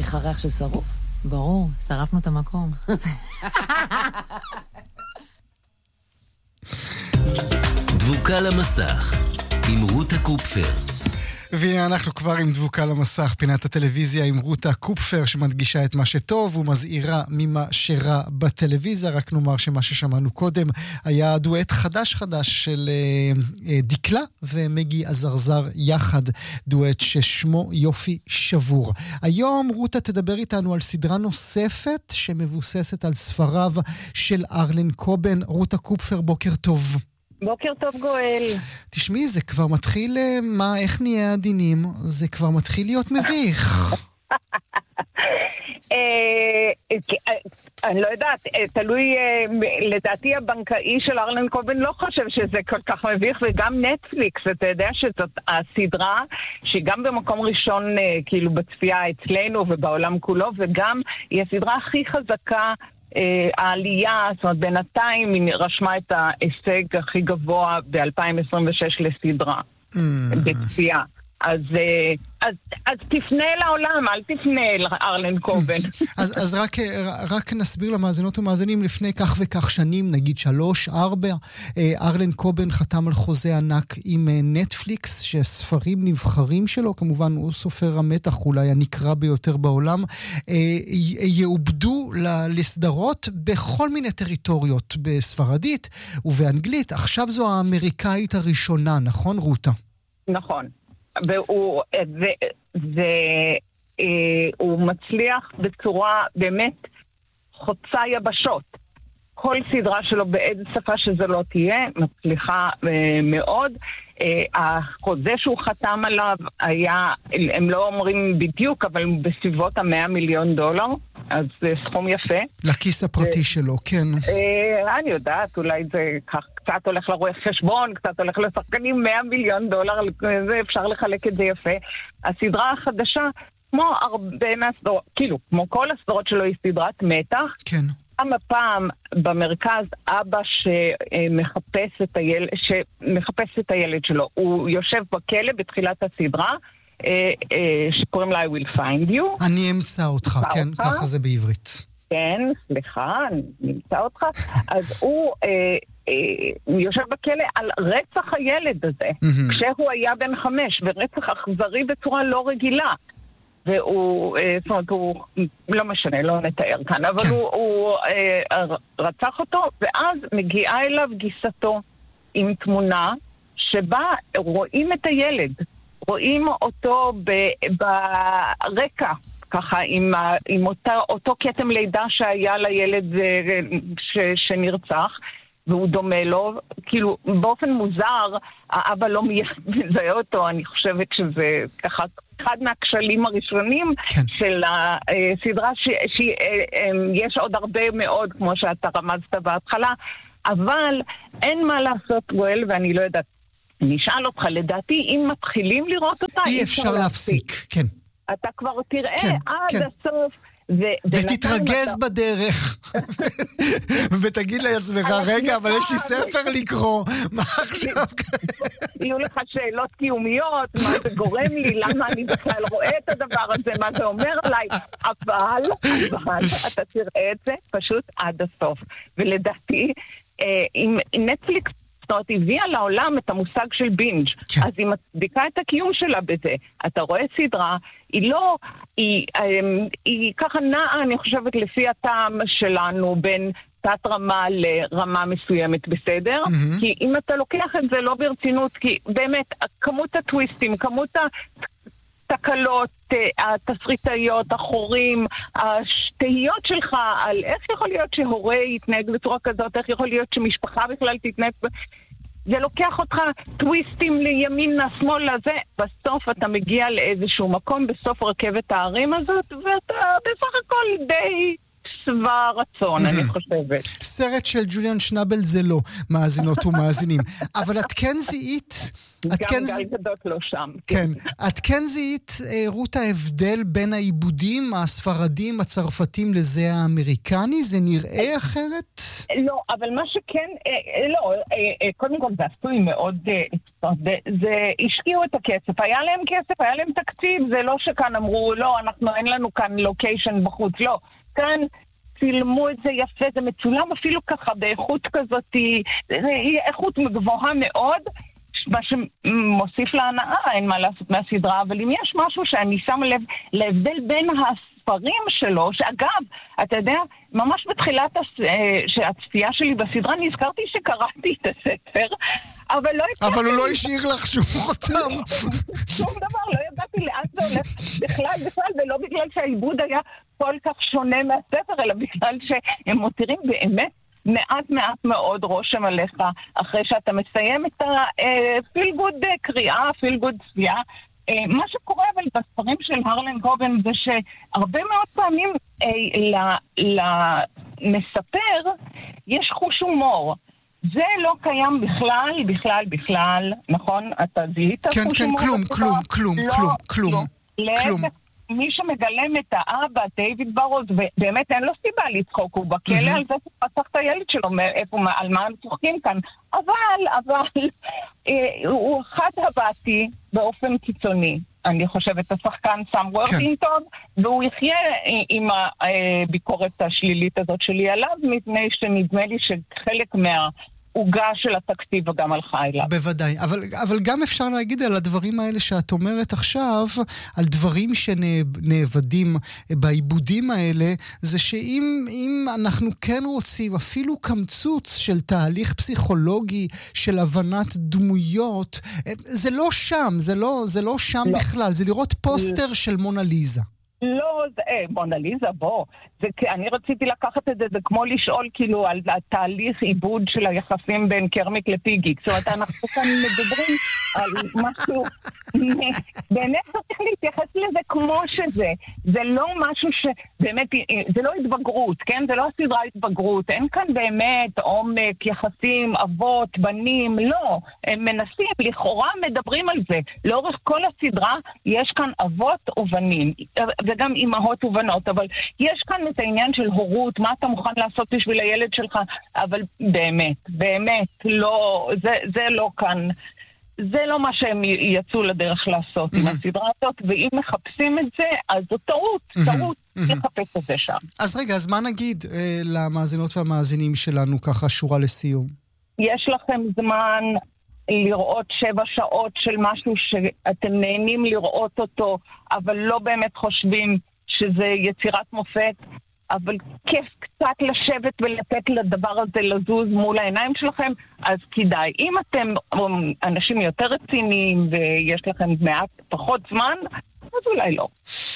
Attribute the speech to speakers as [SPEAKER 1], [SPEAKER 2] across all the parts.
[SPEAKER 1] צריך ריח של שרוף? ברור, שרפנו את המקום.
[SPEAKER 2] דבוקה למסך עם רותה קופפר.
[SPEAKER 3] והנה אנחנו כבר עם דבוקה למסך, פינת הטלוויזיה עם רותה קופפר שמדגישה את מה שטוב ומזהירה ממה שרע בטלוויזיה. רק נאמר שמה ששמענו קודם היה דואט חדש של דקלה ומגי עזרזר יחד, דואט ששמו יופי שבור. היום רותה תדבר איתנו על סדרה נוספת שמבוססת על ספריו של ארלן קובן. רותה קופפר, בוקר טוב.
[SPEAKER 4] בוקר טוב גואל.
[SPEAKER 3] תשמעי, זה כבר מתחיל, איך נהיה עדינים? זה כבר מתחיל להיות מביך.
[SPEAKER 4] אני לא יודעת, תלוי, לדעתי הבנקאי של ארלן קובן לא חושב שזה כל כך מביך, וגם נטפליקס, אתה יודע שזאת הסדרה שגם במקום ראשון כאילו בצפייה אצלנו ובעולם כולו, וגם היא הסדרה הכי חזקה, העלייה, זאת אומרת בינתיים היא רשמה את ההישג הכי גבוה ב-2026 לסדרה בצפייה. אז תפנה לעולם, אל תפנה לארלן קובן.
[SPEAKER 3] אז רק נסביר למאזינות ומאזינים, לפני כך וכך שנים, נגיד 3-4, ארלן קובן חתם על חוזה ענק עם נטפליקס, שספרים נבחרים שלו, כמובן הוא סופר המתח אולי הנקרא ביותר בעולם, יעובדו לסדרות בכל מיני טריטוריות, בספרדית ובאנגלית. עכשיו זו האמריקאית הראשונה, נכון רותה?
[SPEAKER 4] נכון. והוא מצליח בצורה באמת חוצה יבשות. כל סדרה שלו באיזה שפה שזה לא תהיה, מצליחה מאוד. החוזה שהוא חתם עליו היה, הם לא אומרים בדיוק, אבל בסביבות $100 מיליון, אז זה סכום יפה.
[SPEAKER 3] לכיס הפרטי שלו, כן.
[SPEAKER 4] אני יודעת, אולי זה קצת הולך לרואה חשבון, קצת הולך לשחקנים, $100 מיליון, זה אפשר לחלק את זה יפה. הסדרה החדשה, כמו הרבה מהסדרות, כאילו, כמו כל הסדרות שלו היא סדרת מתח.
[SPEAKER 3] כן.
[SPEAKER 4] גם הפעם במרכז אבא שמחפש את הילד שלו. הוא יושב בכלא בתחילת הסדרה, שקוראים לה I will find you.
[SPEAKER 3] אני אמצא אותך, כן, ככה זה בעברית.
[SPEAKER 4] כן, סליחה, אני אמצא אותך. אז הוא יושב בכלא על רצח הילד הזה, כשהוא היה בן 5, ורצח אכזרי בצורה לא רגילה. והוא, זאת אומרת, הוא לא משנה, לא נתאר כאן, אבל כן. הוא רצח אותו, ואז מגיעה אליו גיסתו עם תמונה שבה רואים את הילד, רואים אותו ברקע, ככה עם אותו כתם לידה שהיה לילד שנרצח, והוא דומה לו, כאילו באופן מוזר, האבא לא מזהה אותו, אני חושבת שזה ככה אחד מהכשלים הראשונים כן. של הסדרה, שיש עוד הרבה מאוד, כמו שאתה רמזת בהתחלה, אבל אין מה לעשות גואל, ואני לא יודעת, אני אשאל אותך, לדעתי, אם מתחילים לראות אותה,
[SPEAKER 3] אי אפשר להפסיק, כן.
[SPEAKER 4] אתה כבר תראה
[SPEAKER 3] כן,
[SPEAKER 4] עד
[SPEAKER 3] כן.
[SPEAKER 4] הסוף,
[SPEAKER 3] ותתרגז בדרך ותגיד לעצמך, רגע, אבל יש לי ספר לקרוא, מה עכשיו?
[SPEAKER 4] יהיו לך שאלות קיומיות, מה זה גורם לי, למה אני בכלל רואה את הדבר הזה, מה זה אומר עליי, אבל אתה תראה את זה פשוט עד הסוף. ולדעתי, עם נטפליקס הביאה לעולם את המושג של בינג', כן. אז היא מצדיקה את הקיום שלה בזה. אתה רואה סדרה, היא לא, היא ככה נעה, אני חושבת, לפי הטעם שלנו, בין תת רמה לרמה מסוימת, בסדר? כי אם אתה לוקח את זה לא ברצינות, כי באמת, כמות הטוויסטים, כמות התקלות, התסריטאיות, החורים, השתהיות שלך על איך יכול להיות שהורה יתנהג בצורה כזאת, איך יכול להיות שמשפחה בכלל תתנהג, זה לוקח אותך טוויסטים לימין, לשמאל, לזה, בסוף אתה מגיע לאיזשהו מקום, בסוף רכבת הערים הזאת, ואתה בסך הכל די שבע רצון, אני חושבת.
[SPEAKER 3] סרט של ג'וליאן שנבל זה לא, מאזינות ומאזינים. אבל את כן זיהית...
[SPEAKER 4] גם גל גדות לא שם.
[SPEAKER 3] כן. את כן זיהית, רות, ההבדל בין העיבודים הספרדים, הצרפתים לזה האמריקני? זה נראה אחרת?
[SPEAKER 4] לא, אבל מה שכן, לא, קודם כל זה עשוי מאוד, זה השקיעו את הכסף, היה להם כסף, היה להם תקציב, זה לא שכאן אמרו, לא, אין לנו כאן לוקיישן בחוץ, לא, כאן צילמו את זה יפה, זה מצולם אפילו ככה באיכות כזאת, היא איכות גבוהה מאוד, מה שמוסיף להנאה, אין מה לעשות מהסדרה, אבל אם יש משהו שאני שם לב להבדל בין הספרים שלו, שאגב, אתה יודע, ממש בתחילת הצפייה שלי בסדרה, נזכרתי שקראתי את הספר, אבל הוא
[SPEAKER 3] לא השאיר לך שום חותם.
[SPEAKER 4] שום דבר, לא ידעתי לאן זה הולך בכלל, ולא בגלל שהעיבוד היה כל כך שונה מהספר, אלא בגלל שהם מותירים באמת מעט מאוד רושם עליך, אחרי שאתה מסיים את הפילגוד קריאה, פילגוד צפייה. מה שקורה אבל בספרים של הרלן קובן זה שהרבה מאוד פעמים למספר יש חוש הומור. זה לא קיים בכלל, נכון? אתה זיהית חוש הומור?
[SPEAKER 3] כלום.
[SPEAKER 4] מי שמגלם את האבא, דיוויד ברוז, ובאמת אין לו סיבה לצחוק, הוא בכלא על זה שפתח את הילד שלו, על מה הם צוחקים כאן. אבל, הוא חד הבאתי באופן קיצוני. אני חושבת, השחקן סם וורטינגטון, והוא יחיה עם הביקורת השלילית הזאת שלי עליו, מפני שנדמה לי שחלק עוגה של התקציב וגם הלכה אליו.
[SPEAKER 3] בוודאי, אבל גם אפשר להגיד על הדברים האלה שאת אומרת עכשיו, על דברים שנאבדים בעיבודים האלה, זה שאם אנחנו כן רוצים אפילו קמצוץ של תהליך פסיכולוגי, של הבנת דמויות, זה לא שם, זה לא שם בכלל, זה לראות פוסטר של מונה ליזה.
[SPEAKER 4] לא, מונה ליזה, בוא. אני רציתי לקחת את זה, זה כמו לשאול כאילו על התהליך עיבוד של היחסים בין קרמיק לפיגיק. זאת אומרת, אנחנו כאן מדברים על משהו, באמת צריך להתייחס לזה כמו שזה. זה לא משהו שבאמת, זה לא התבגרות, כן? זה לא הסדרה התבגרות. אין כאן באמת עומק, יחסים, אבות, בנים, לא. הם מנסים, לכאורה מדברים על זה. לאורך כל הסדרה יש כאן אבות ובנים, וגם אימהות ובנות, אבל יש כאן את העניין של הורות, מה אתה מוכן לעשות בשביל הילד שלך, אבל באמת, לא, זה לא כאן, זה לא מה שהם יצאו לדרך לעשות עם הסדרה הזאת, ואם מחפשים את זה, אז זו טעות לחפש את זה שם.
[SPEAKER 3] אז רגע, אז מה נגיד למאזינות והמאזינים שלנו ככה שורה לסיום?
[SPEAKER 4] יש לכם זמן לראות 7 שעות של משהו שאתם נהנים לראות אותו, אבל לא באמת חושבים שזה יצירת מופת, אבל כיף קצת לשבת ולתת לדבר הזה לזוז מול העיניים שלכם, אז כדאי. אם אתם אנשים יותר רציניים ויש לכם מעט פחות זמן, אז אולי לא.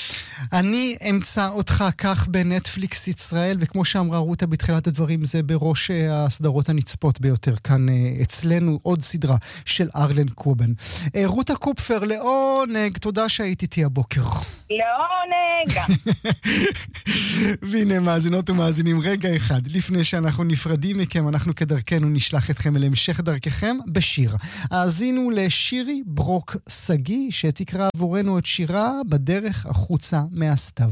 [SPEAKER 3] אני אמצא אותך כך בנטפליקס ישראל, וכמו שאמרה רותה בתחילת הדברים, זה בראש הסדרות הנצפות ביותר כאן אצלנו, עוד סדרה של ארלן קובן. רותה קופפר, לעונג, תודה שהיית איתי הבוקר.
[SPEAKER 4] לעונג.
[SPEAKER 3] והנה מאזינות ומאזינים, רגע אחד, לפני שאנחנו נפרדים מכם, אנחנו כדרכנו נשלח אתכם אל המשך דרככם בשיר. האזינו לשירי ברוק סגי, שתקרא עבורנו את שירה בדרך החוצה מהסתיו.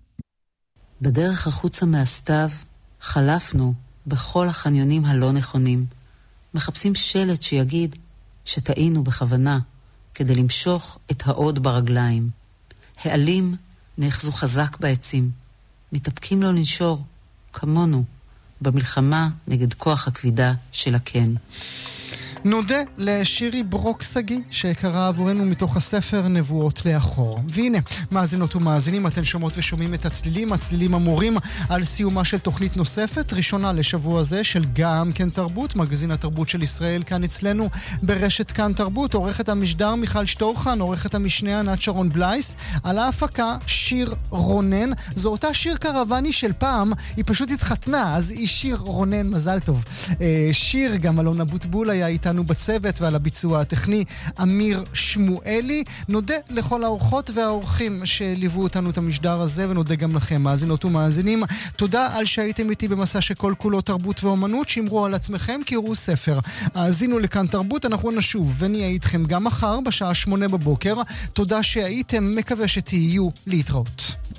[SPEAKER 1] בדרך החוצה מהסתיו חלפנו בכל החניונים הלא נכונים. מחפשים שלט שיגיד שטעינו בכוונה כדי למשוך את העוד ברגליים. העלים נאחזו חזק בעצים. מתאפקים לו לנשור, כמונו, במלחמה נגד כוח הכבידה של הקן.
[SPEAKER 3] נודה לשירי ברוק סגי, שקרא עבורנו מתוך הספר נבואות לאחור. והנה, מאזינות ומאזינים, אתן שומעות ושומעים את הצלילים המורים על סיומה של תוכנית נוספת, ראשונה לשבוע זה של גם כן תרבות, מגזין התרבות של ישראל כאן אצלנו ברשת כאן תרבות. עורכת המשדר מיכל שטורחן, עורכת המשנה ענת שרון בלייס, על ההפקה שיר רונן. זו אותה שיר קרוואני של פעם, היא פשוט התחתנה, אז היא שיר רונן, מזל טוב. שיר, גם אלון אבוטבול היה איתנו איתנו בצוות, ועל הביצוע הטכני אמיר שמואלי. נודה לכל האורחות והאורחים שליוו אותנו את המשדר הזה, ונודה גם לכם, מאזינות ומאזינים. תודה על שהייתם איתי במסע שכל כולו תרבות ואומנות. שמרו על עצמכם, קראו ספר. האזינו לכאן תרבות, אנחנו נשוב ונהיה איתכם גם מחר בשעה 8 בבוקר. תודה שהייתם, מקווה שתהיו, להתראות.